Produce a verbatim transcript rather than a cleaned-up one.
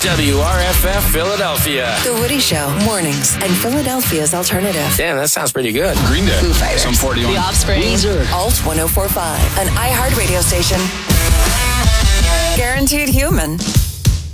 W R F F Philadelphia. The Woody Show, mornings, and Philadelphia's alternative. Damn, that sounds pretty good. Green Day. Foo Fighters. Some forty on. The Offspring. Weezer. Alt one oh four point five, an iHeart radio station. Guaranteed human.